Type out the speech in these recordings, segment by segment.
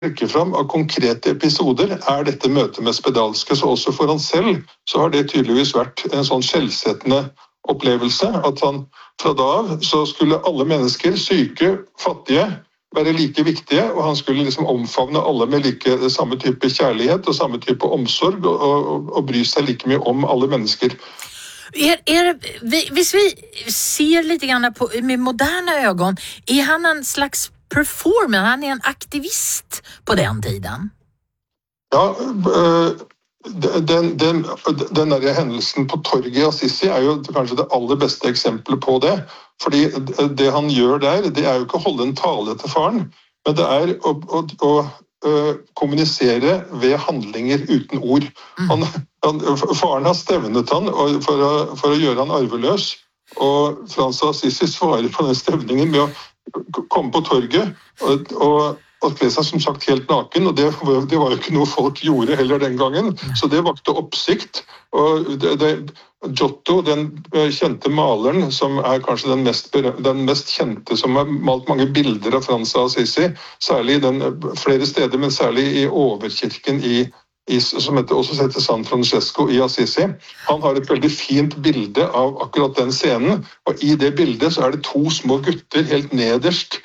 trekke fram av konkrete episoder dette møtet med spedalske, så også for han selv så har det tydeligvis vært en sånn skjellsettende opplevelse, at han fra da av så skulle alle mennesker, syke, fattige, være like viktige, og han skulle liksom omfavne alle med samme type kjærlighet og samme type omsorg, og bry seg like mye om alle mennesker. Hvis vi ser lite grann på, med moderna ögon, han en slags performer? Han en aktivist på den tiden? Ja, den der hendelsen på torget i Assisi jo kanskje det aller beste eksempelet på det. Fordi det han gjør der, det jo ikke å holde en tale til faren, men det å kommunisere ved handlinger uten ord. Faren har stevnet han for å gjøre han arveløs, og Frans av Assisi svarer på den stevningen med å komme på torget og kle seg som sagt helt naken, og det var jo ikke noe folk gjorde heller den gangen, så det vakte oppsikt. Og Giotto, den kjente maleren, som kanskje den mest kjente, som har malt mange bilder av Frans av Assisi, særlig flere steder, men særlig i overkirken som også heter San Francesco i Assisi. Han har et veldig fint bilde av akkurat den scenen, og i det bildet så det to små gutter helt nederst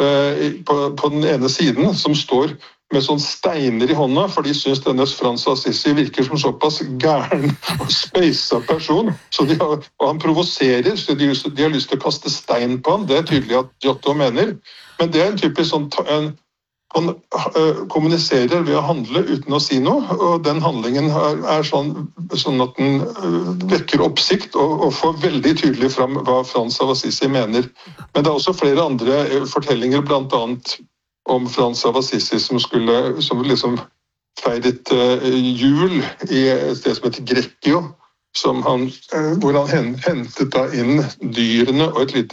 på den ene siden, som står med sånne steiner i hånda, for de synes denne Frans av Assisi virker som såpass gæren og speisa person, og han provoserer, så de har lyst til å kaste stein på han. Det tydelig at Giotto mener, men det en typisk sånn han kommuniserer ved å handle uten å si noe, og den handlingen sånn at den vekker oppsikt og får veldig tydelig fram hva Frans av Assisi mener. Men det også flere andre fortellinger, blant annet om Frans av Assisi som liksom feiret jul i et sted som heter Greccio, hvor han hentet da inn dyrene og et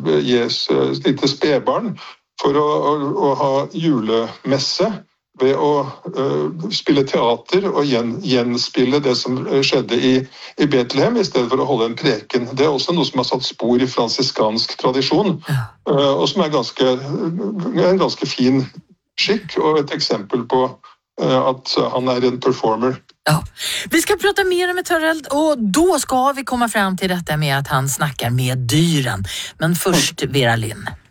lite spedbarn, for å ha julemesse ved å spille teater og gjenspille det som skjedde i Betlehem, i stedet for å holde en preken. Det også noe som har satt spor i fransiskansk tradisjon, og som en ganske fin skikk, og et eksempel på at han en performer. Ja. Vi ska prata mer med Töreld, och då ska vi komma fram till detta med att han snackar med dyren. Men först Vera Lynn.